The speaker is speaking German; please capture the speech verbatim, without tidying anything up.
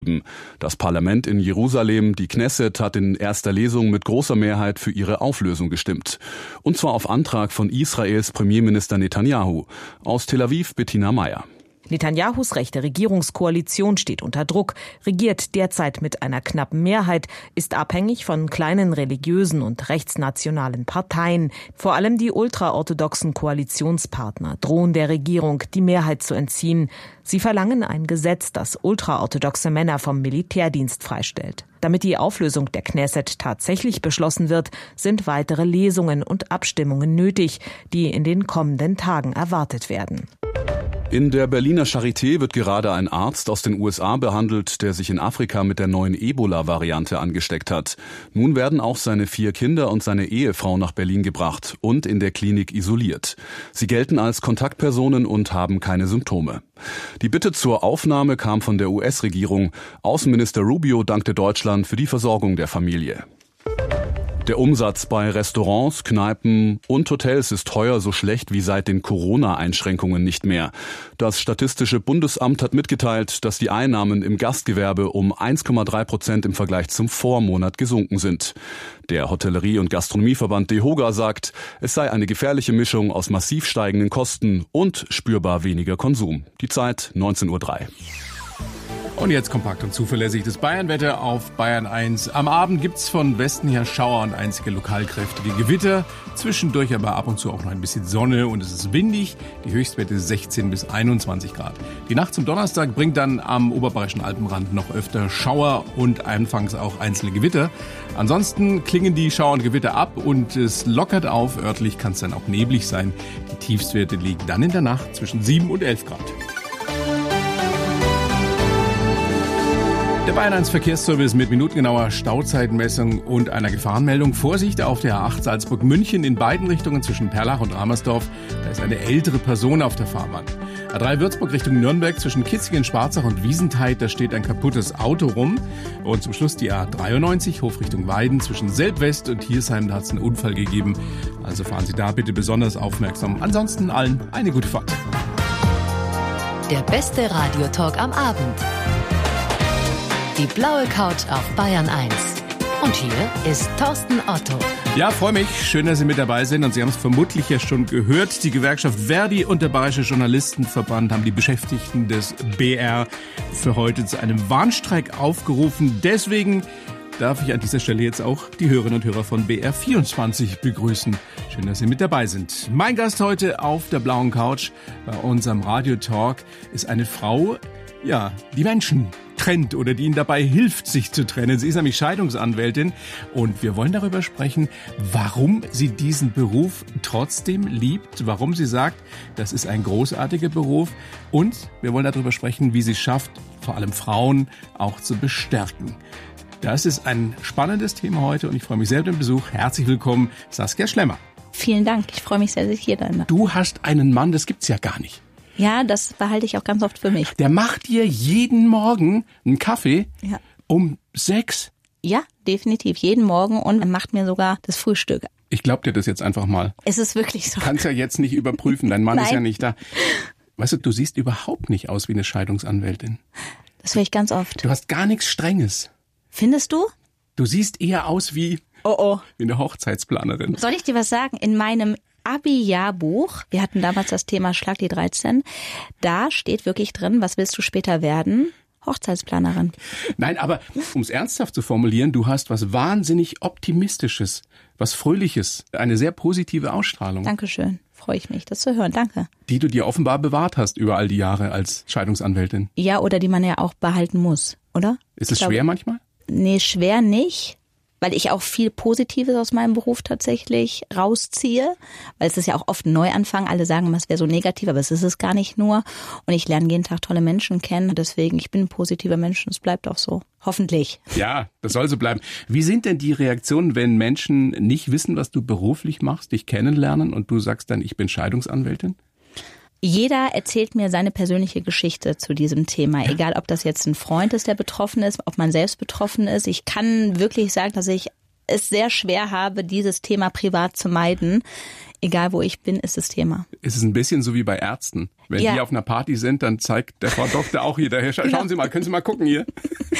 Das Parlament in Jerusalem, die Knesset, hat in erster Lesung mit großer Mehrheit für ihre Auflösung gestimmt. Und zwar auf Antrag von Israels Premierminister Netanyahu. Aus Tel Aviv Bettina Meyer. Netanyahus rechte Regierungskoalition steht unter Druck, regiert derzeit mit einer knappen Mehrheit, ist abhängig von kleinen religiösen und rechtsnationalen Parteien. Vor allem die ultraorthodoxen Koalitionspartner drohen der Regierung, die Mehrheit zu entziehen. Sie verlangen ein Gesetz, das ultraorthodoxe Männer vom Militärdienst freistellt. Damit die Auflösung der Knesset tatsächlich beschlossen wird, sind weitere Lesungen und Abstimmungen nötig, die in den kommenden Tagen erwartet werden. In der Berliner Charité wird gerade ein Arzt aus den U S A behandelt, der sich in Afrika mit der neuen Ebola-Variante angesteckt hat. Nun werden auch seine vier Kinder und seine Ehefrau nach Berlin gebracht und in der Klinik isoliert. Sie gelten als Kontaktpersonen und haben keine Symptome. Die Bitte zur Aufnahme kam von der U S-Regierung. Außenminister Rubio dankte Deutschland für die Versorgung der Familie. Der Umsatz bei Restaurants, Kneipen und Hotels ist heuer so schlecht wie seit den Corona-Einschränkungen nicht mehr. Das Statistische Bundesamt hat mitgeteilt, dass die Einnahmen im Gastgewerbe um eins Komma drei Prozent im Vergleich zum Vormonat gesunken sind. Der Hotellerie- und Gastronomieverband DEHOGA sagt, es sei eine gefährliche Mischung aus massiv steigenden Kosten und spürbar weniger Konsum. Die Zeit neunzehn Uhr drei. Und jetzt kompakt und zuverlässig das Bayernwetter auf Bayern eins. Am Abend gibt's von Westen her Schauer und einzige lokalkräftige Gewitter. Zwischendurch aber ab und zu auch noch ein bisschen Sonne und es ist windig. Die Höchstwerte sechzehn bis einundzwanzig Grad. Die Nacht zum Donnerstag bringt dann am oberbayerischen Alpenrand noch öfter Schauer und anfangs auch einzelne Gewitter. Ansonsten klingen die Schauer und Gewitter ab und es lockert auf. Örtlich kann es dann auch neblig sein. Die Tiefstwerte liegen dann in der Nacht zwischen sieben und elf Grad. Der Bayern eins Verkehrsservice mit minutengenauer Stauzeitenmessung und einer Gefahrenmeldung. Vorsicht auf der A acht Salzburg-München in beiden Richtungen zwischen Perlach und Ramersdorf. Da ist eine ältere Person auf der Fahrbahn. A drei Würzburg Richtung Nürnberg zwischen Kitzingen, Schwarzach und Wiesentheit. Da steht ein kaputtes Auto rum. Und zum Schluss die A dreiundneunzig Hof Richtung Weiden zwischen Selb-West und Hiersheim. Da hat es einen Unfall gegeben. Also fahren Sie da bitte besonders aufmerksam. Ansonsten allen eine gute Fahrt. Der beste Radiotalk am Abend. Die blaue Couch auf Bayern eins. Und hier ist Thorsten Otto. Ja, freue mich. Schön, dass Sie mit dabei sind. Und Sie haben es vermutlich ja schon gehört. Die Gewerkschaft Verdi und der Bayerische Journalistenverband haben die Beschäftigten des B R für heute zu einem Warnstreik aufgerufen. Deswegen darf ich an dieser Stelle jetzt auch die Hörerinnen und Hörer von B R vierundzwanzig begrüßen. Schön, dass Sie mit dabei sind. Mein Gast heute auf der blauen Couch bei unserem Radiotalk ist eine Frau, ja, die Menschen trennt oder die ihnen dabei hilft, sich zu trennen. Sie ist nämlich Scheidungsanwältin und wir wollen darüber sprechen, warum sie diesen Beruf trotzdem liebt, warum sie sagt, das ist ein großartiger Beruf und wir wollen darüber sprechen, wie sie es schafft, vor allem Frauen auch zu bestärken. Das ist ein spannendes Thema heute und ich freue mich sehr über den Besuch. Herzlich willkommen, Saskia Schlemmer. Vielen Dank, ich freue mich sehr, dass ich hier bin. Du hast einen Mann, das gibt's ja gar nicht. Ja, das behalte ich auch ganz oft für mich. Der macht dir jeden Morgen einen Kaffee ja. um sechs? Ja, definitiv. Jeden Morgen und er macht mir sogar das Frühstück. Ich glaub dir das jetzt einfach mal. Es ist wirklich so. Kannst ja jetzt nicht überprüfen, dein Mann ist ja nicht da. Weißt du, du siehst überhaupt nicht aus wie eine Scheidungsanwältin. Das höre ich ganz oft. Du hast gar nichts Strenges. Findest du? Du siehst eher aus wie, oh, oh. wie eine Hochzeitsplanerin. Soll ich dir was sagen? In meinem Abi-Jahrbuch, wir hatten damals das Thema Schlag die dreizehn, da steht wirklich drin, was willst du später werden? Hochzeitsplanerin. Nein, aber um es ernsthaft zu formulieren, du hast was wahnsinnig Optimistisches, was Fröhliches, eine sehr positive Ausstrahlung. Dankeschön, freue ich mich, das zu hören, danke. Die du dir offenbar bewahrt hast über all die Jahre als Scheidungsanwältin. Ja, oder die man ja auch behalten muss, oder? Ist es glaube, schwer manchmal? Nee, schwer nicht. Weil ich auch viel Positives aus meinem Beruf tatsächlich rausziehe, weil es ist ja auch oft ein Neuanfang. Alle sagen immer, es wäre so negativ, aber es ist es gar nicht nur. Und ich lerne jeden Tag tolle Menschen kennen. Deswegen, ich bin ein positiver Mensch und es bleibt auch so. Hoffentlich. Ja, das soll so bleiben. Wie sind denn die Reaktionen, wenn Menschen nicht wissen, was du beruflich machst, dich kennenlernen und du sagst dann, ich bin Scheidungsanwältin? Jeder erzählt mir seine persönliche Geschichte zu diesem Thema, egal ob das jetzt ein Freund ist, der betroffen ist, ob man selbst betroffen ist. Ich kann wirklich sagen, dass ich es sehr schwer habe, dieses Thema privat zu meiden. egal wo ich bin, ist das Thema. Es ist ein bisschen so wie bei Ärzten. Wenn ja. die auf einer Party sind, dann zeigt der Frau Doktor auch hier daher. Schauen genau. Sie mal, können Sie mal gucken hier.